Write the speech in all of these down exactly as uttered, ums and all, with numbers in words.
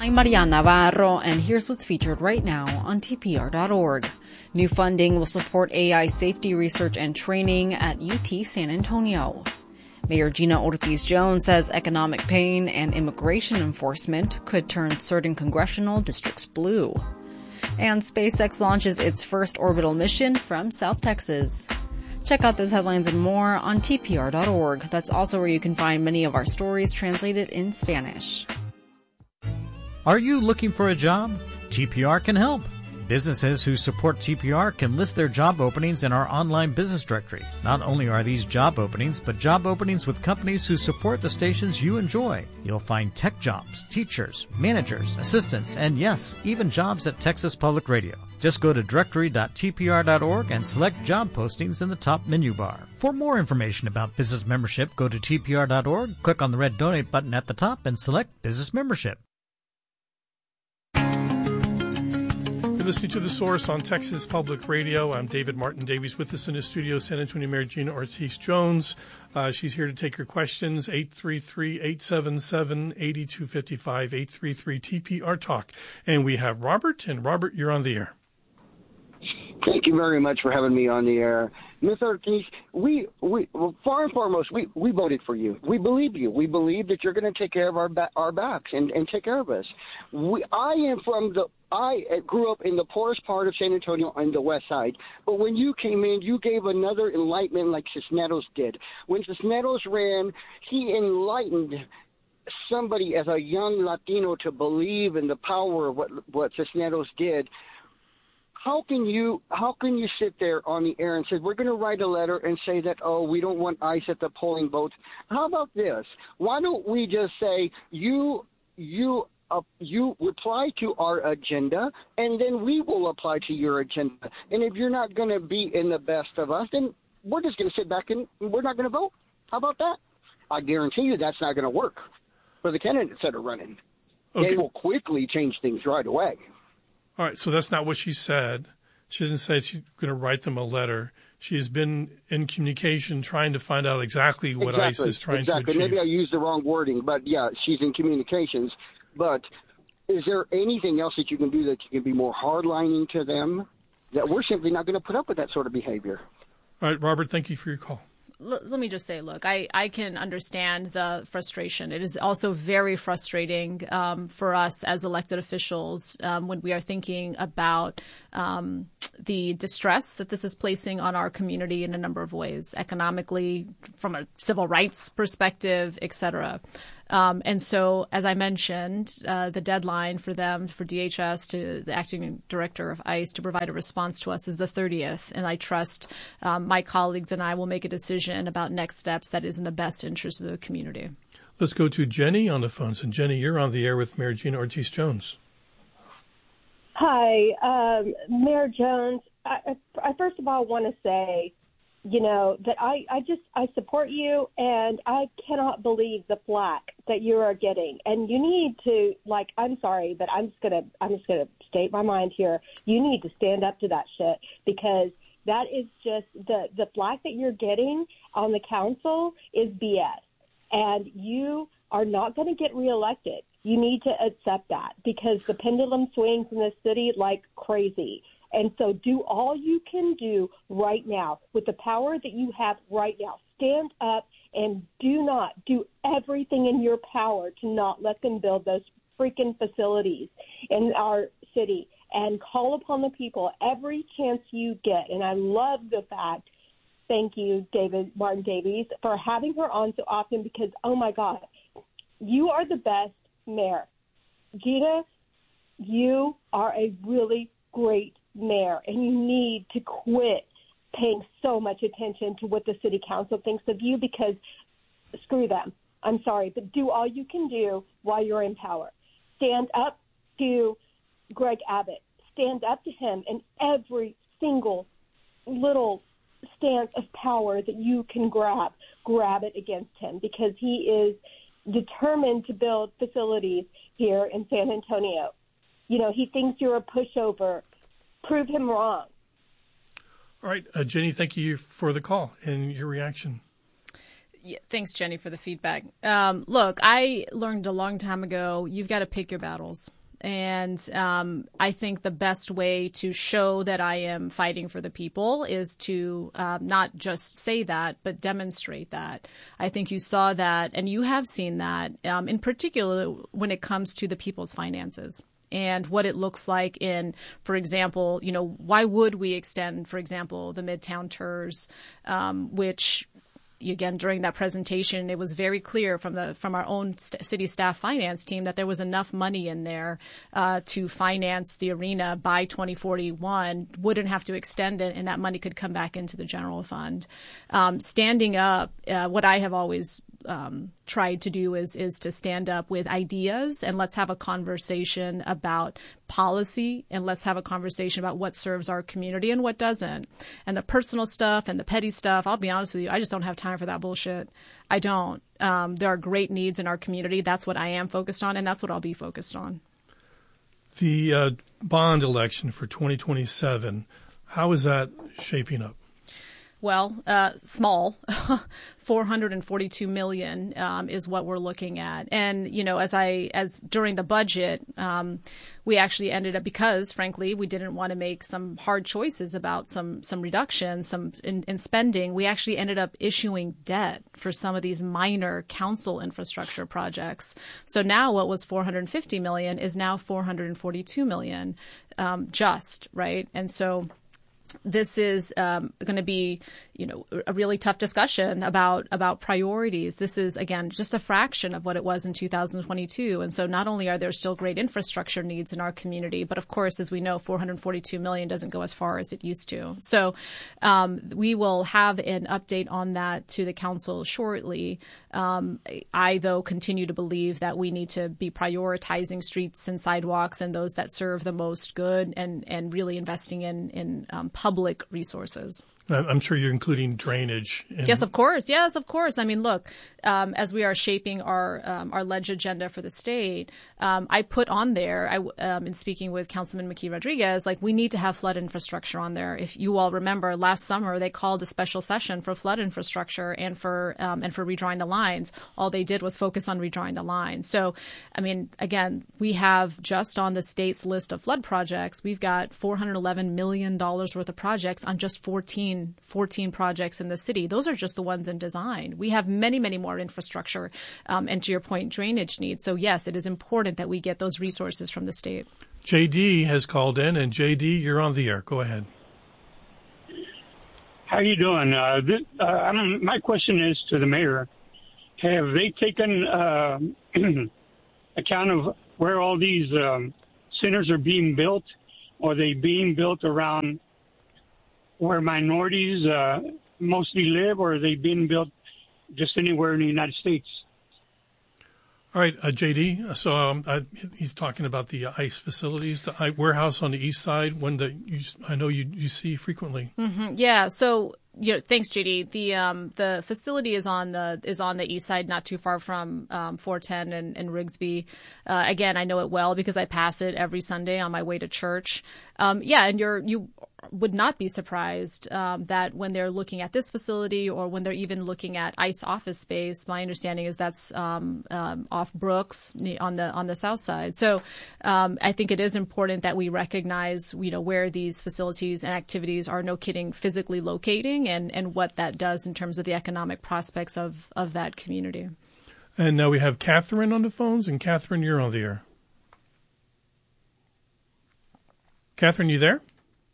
I'm Mariana Navarro, and here's what's featured right now on T P R dot org. New funding will support A I safety research and training at U T San Antonio. Mayor Gina Ortiz-Jones says economic pain and immigration enforcement could turn certain congressional districts blue. And SpaceX launches its first orbital mission from South Texas. Check out those headlines and more on T P R dot org. That's also where you can find many of our stories translated in Spanish. Are you looking for a job? T P R can help. Businesses who support T P R can list their job openings in our online business directory. Not only are these job openings, but job openings with companies who support the stations you enjoy. You'll find tech jobs, teachers, managers, assistants, and yes, even jobs at Texas Public Radio. Just go to directory dot T P R dot org and select job postings in the top menu bar. For more information about business membership, go to T P R dot org, click on the red donate button at the top, and select business membership. You're listening to The Source on Texas Public Radio. I'm David Martin Davies. With us in the studio, San Antonio Mayor Gina Ortiz-Jones. Uh, she's here to take your questions, eight three three, eight seven seven, eight two five five, eight three three T P R Talk. And we have Robert. And Robert, you're on the air. Thank you very much for having me on the air. Miz Ortiz, we, we well, far and foremost, we, we voted for you. We believe you. We believe that you're going to take care of our ba- our backs and, and take care of us. We, I am from the I grew up in the poorest part of San Antonio on the west side. But when you came in, you gave another enlightenment like Cisneros did. When Cisneros ran, he enlightened somebody as a young Latino to believe in the power of what, what Cisneros did. How can you how can you sit there on the air and say, we're going to write a letter and say that, oh, we don't want ICE at the polling booths? How about this? Why don't we just say, you you uh, you reply to our agenda, and then we will apply to your agenda. And if you're not going to be in the best of us, then we're just going to sit back and we're not going to vote. How about that? I guarantee you that's not going to work for the candidates that are running. Okay. They will quickly change things right away. All right, so that's not what she said. She didn't say she's going to write them a letter. She has been in communication trying to find out exactly what exactly, ICE is trying exactly. to achieve. Maybe I used the wrong wording, but, yeah, she's in communications. But is there anything else that you can do that you can be more hardlining to them? That we're simply not going to put up with that sort of behavior. All right, Robert, thank you for your call. Let me just say, look, I, I can understand the frustration. It is also very frustrating um, for us as elected officials um, when we are thinking about um, the distress that this is placing on our community in a number of ways, economically, from a civil rights perspective, et cetera. Um, and so, as I mentioned, uh, the deadline for them, for D H S, to the acting director of ICE, to provide a response to us is the thirtieth. And I trust um, my colleagues and I will make a decision about next steps that is in the best interest of the community. Let's go to Jenny on the phones. And Jenny, you're on the air with Mayor Gina Ortiz-Jones. Hi, um, Mayor Jones. I, I first of all want to say, you know, that I, I just, I support you, and I cannot believe the flack that you are getting. And you need to, like, I'm sorry, but I'm just going to, I'm just going to state my mind here. You need to stand up to that shit, because that is just, the, the flack that you're getting on the council is B S. And you are not going to get reelected. You need to accept that, because the pendulum swings in this city like crazy. And so do all you can do right now with the power that you have right now. Stand up and do not do everything in your power to not let them build those freaking facilities in our city, and call upon the people every chance you get. And I love the fact, thank you, David Martin Davies, for having her on so often, because, oh, my God, you are the best mayor. Gina, you are a really great mayor, and you need to quit paying so much attention to what the city council thinks of you, because screw them. I'm sorry, but do all you can do while you're in power. Stand up to Greg Abbott. Stand up to him in every single little stance of power that you can grab. Grab it against him, because he is determined to build facilities here in San Antonio. You know, he thinks you're a pushover. Prove him wrong. All right, uh, Jenny, thank you for the call and your reaction. Yeah, thanks, Jenny, for the feedback. Um, look, I learned a long time ago, you've got to pick your battles. And um, I think the best way to show that I am fighting for the people is to uh, not just say that, but demonstrate that. I think you saw that, and you have seen that, um, in particular when it comes to the people's finances. And what it looks like in, for example, you know, why would we extend, for example, the Midtown T E R S, um, which, again, during that presentation, it was very clear from the from our own st- city staff finance team that there was enough money in there uh, to finance the arena by twenty forty-one, wouldn't have to extend it, and that money could come back into the general fund. Um, standing up, uh, what I have always Um, tried to do is is to stand up with ideas, and let's have a conversation about policy, and let's have a conversation about what serves our community and what doesn't. And the personal stuff and the petty stuff, I'll be honest with you, I just don't have time for that bullshit. I don't. Um, there are great needs in our community. That's what I am focused on, and that's what I'll be focused on. The uh, bond election for twenty twenty-seven, how is that shaping up? Well, uh, small, four hundred forty-two million um, is what we're looking at. And, you know, as I, as during the budget, um, we actually ended up, because frankly, we didn't want to make some hard choices about some, some reductions, some in, in spending. We actually ended up issuing debt for some of these minor council infrastructure projects. So now what was four hundred fifty million is now four hundred forty-two million, um, just, right? And so this is um, going to be, you know, a really tough discussion about about priorities. This is, again, just a fraction of what it was in two thousand twenty-two. And so not only are there still great infrastructure needs in our community, but of course, as we know, four hundred forty-two million doesn't go as far as it used to. So um, we will have an update on that to the council shortly. Um, I, though, continue to believe that we need to be prioritizing streets and sidewalks and those that serve the most good, and, and really investing in, in um, public resources. I'm sure you're including drainage. In- yes, of course. Yes, of course. I mean, look, um, as we are shaping our um, our ledge agenda for the state, um, I put on there, I, um, in speaking with Councilman McKee Rodriguez, like, we need to have flood infrastructure on there. If you all remember, last summer they called a special session for flood infrastructure and for um, and for redrawing the lines. All they did was focus on redrawing the lines. So, I mean, again, we have just on the state's list of flood projects, we've got four hundred eleven million dollars worth of projects on just fourteen projects in the city. Those are just the ones in design. We have many, many more infrastructure, um, and to your point, drainage needs. So yes, it is important that we get those resources from the state. J D has called in, and J D, you're on the air. Go ahead. How you doing? Uh, this, uh, I don't, my question is to the mayor. Have they taken uh, account of where all these um, centers are being built? Or are they being built around where minorities uh, mostly live, or are they being built just anywhere in the United States? All right, uh, J D. So um, I, he's talking about the ICE facilities, the I, warehouse on the east side, one that you, I know you, you see frequently. Mm-hmm. Yeah. So, you know, thanks, J D. The um, the facility is on the is on the east side, not too far from um, four ten and, and Rigsby. Uh, again, I know it well because I pass it every Sunday on my way to church. Um, yeah, and you're you. would not be surprised um, that when they're looking at this facility, or when they're even looking at ICE office space, my understanding is that's um, um, off Brooks on the on the south side. So um, I think it is important that we recognize, you know, where these facilities and activities are, no kidding, physically locating, and, and what that does in terms of the economic prospects of, of that community. And now we have Catherine on the phones, and Catherine, you're on the air. Catherine, you there?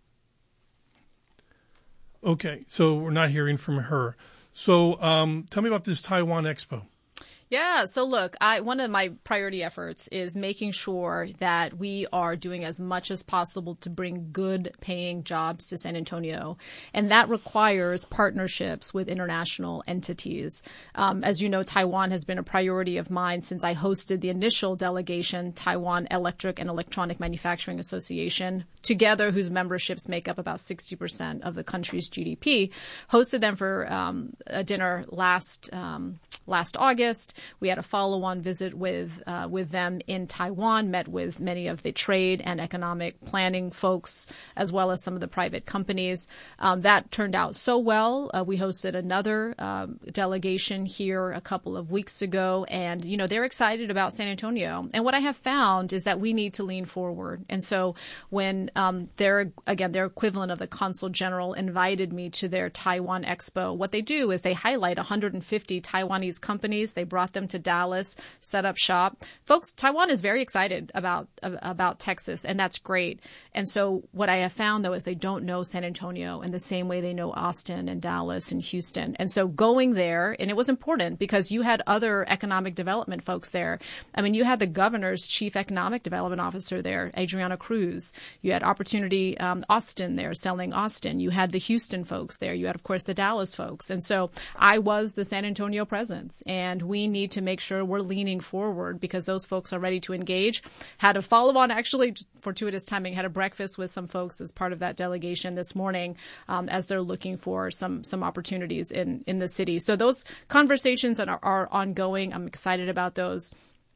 Okay, so we're not hearing from her. So um, tell me about this Taiwan Expo. Yeah. So look, I, one of my priority efforts is making sure that we are doing as much as possible to bring good paying jobs to San Antonio. And that requires partnerships with international entities. Um, as you know, Taiwan has been a priority of mine since I hosted the initial delegation, Taiwan Electric and Electronic Manufacturing Association, together, whose memberships make up about sixty percent of the country's G D P, hosted them for um, a dinner last um last August. We had a follow-on visit with uh, with them in Taiwan, met with many of the trade and economic planning folks, as well as some of the private companies. Um, that turned out so well. Uh, we hosted another um, delegation here a couple of weeks ago, and, you know, they're excited about San Antonio. And what I have found is that we need to lean forward. And so when um, their, again, their equivalent of the Consul General invited me to their Taiwan Expo, what they do is they highlight one hundred fifty Taiwanese companies. They brought them to Dallas, set up shop. Folks, Taiwan is very excited about about Texas, and that's great. And so what I have found, though, is they don't know San Antonio in the same way they know Austin and Dallas and Houston. And so going there, and it was important because you had other economic development folks there. I mean, you had the governor's chief economic development officer there, Adriana Cruz. You had Opportunity um, Austin there selling Austin. You had the Houston folks there. You had, of course, the Dallas folks. And so I was the San Antonio presence, and we need to make sure we're leaning forward because those folks are ready to engage. Had a follow-on, actually, fortuitous timing, had a breakfast with some folks as part of that delegation this morning um, as they're looking for some some opportunities in, in the city. So those conversations are, are ongoing. I'm excited about those.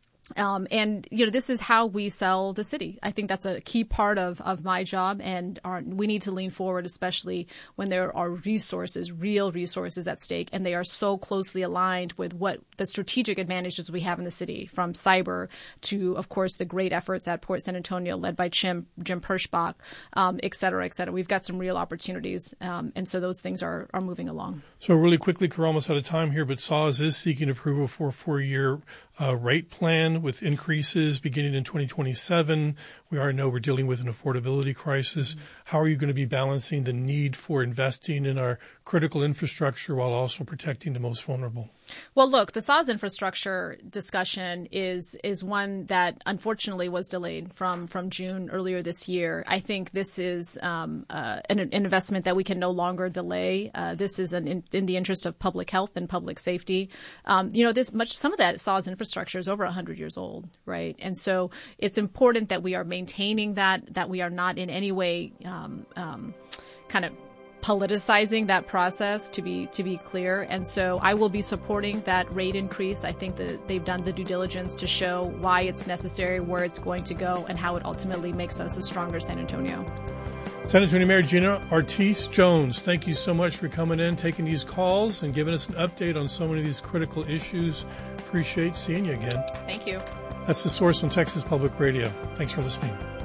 Um, and, you know, this is how we sell the city. I think that's a key part of, of my job, and our, we need to lean forward, especially when there are resources, real resources at stake, and they are so closely aligned with what the strategic advantages we have in the city, from cyber to, of course, the great efforts at Port San Antonio led by Jim, Jim Pershbach, um, et cetera, et cetera. We've got some real opportunities, um, and so those things are, are moving along. So really quickly, we're almost out of time here, but S A W S is seeking approval for a four-year Uh, rate plan with increases beginning in twenty twenty-seven. We already know we're dealing with an affordability crisis. Mm-hmm. How are you going to be balancing the need for investing in our critical infrastructure while also protecting the most vulnerable? Well, look, the S A W S infrastructure discussion is is one that unfortunately was delayed from, from June earlier this year. I think this is um, uh, an, an investment that we can no longer delay. Uh, this is an, in, in the interest of public health and public safety. Um, you know, this much some of that S A W S infrastructure is over one hundred years old, right? And so it's important that we are maintaining that, that we are not in any way um, um, kind of politicizing that process, to be to be clear. And so I will be supporting that rate increase. I think that they've done the due diligence to show why it's necessary, where it's going to go, and how it ultimately makes us a stronger San Antonio. San Antonio Mayor Gina Ortiz Jones, thank you so much for coming in, taking these calls, and giving us an update on so many of these critical issues. Appreciate seeing you again. Thank you. That's The Source on Texas Public Radio. Thanks for listening.